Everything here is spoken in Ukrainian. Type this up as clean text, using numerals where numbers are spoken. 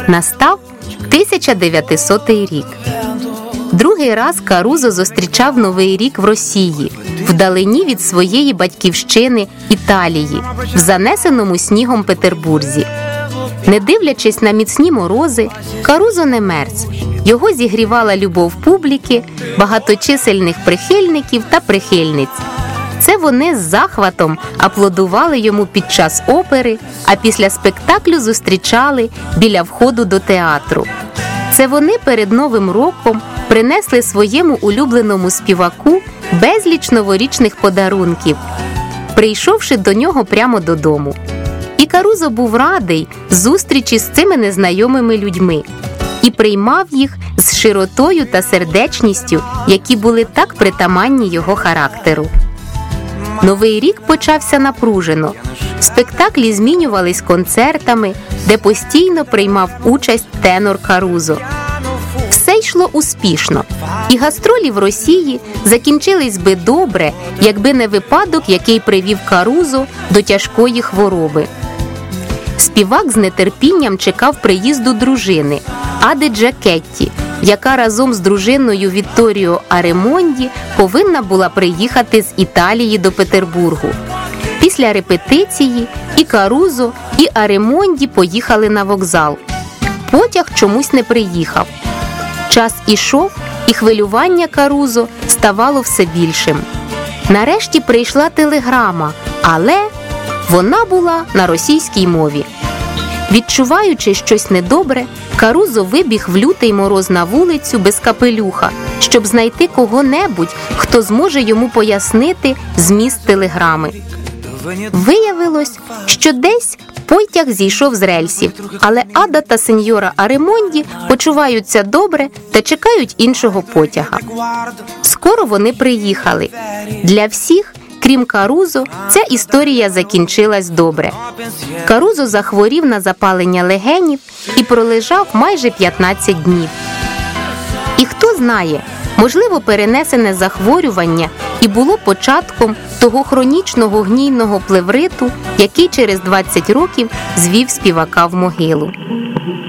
Настав 1900 рік. Другий раз Карузо зустрічав Новий рік в Росії, вдалині від своєї батьківщини Італії, в занесеному снігом Петербурзі. Не дивлячись на міцні морози, Карузо не мерз. Його зігрівала любов публіки, багаточисельних прихильників та прихильниць. Це вони з захватом аплодували йому під час опери, а після спектаклю зустрічали біля входу до театру. Це вони перед Новим роком принесли своєму улюбленому співаку безліч новорічних подарунків, прийшовши до нього прямо додому. І Карузо був радий зустрічі з цими незнайомими людьми і приймав їх з широтою та сердечністю, які були так притаманні його характеру. Новий рік почався напружено. Спектаклі змінювались концертами, де постійно приймав участь тенор Карузо. Все йшло успішно, і гастролі в Росії закінчились би добре, якби не випадок, який привів Карузо до тяжкої хвороби. Співак з нетерпінням чекав приїзду дружини Ади Джакетті, яка разом з дружиною Вітторіо Аремонді повинна була приїхати з Італії до Петербургу. Після репетиції і Карузо, і Аремонді поїхали на вокзал. Потяг чомусь не приїхав. Час ішов, і хвилювання Карузо ставало все більшим. Нарешті прийшла телеграма, але вона була на російській мові. Відчуваючи щось недобре, Карузо вибіг в лютий мороз на вулицю без капелюха, щоб знайти кого-небудь, хто зможе йому пояснити зміст телеграми. Виявилось, що десь потяг зійшов з рельсів, але Ада та сеньора Аремонді почуваються добре та чекають іншого потяга. Скоро вони приїхали. Для всіх, крім Карузо, ця історія закінчилась добре. Карузо захворів на запалення легенів і пролежав майже 15 днів. І хто знає, можливо, перенесене захворювання і було початком того хронічного гнійного плевриту, який через 20 років звів співака в могилу.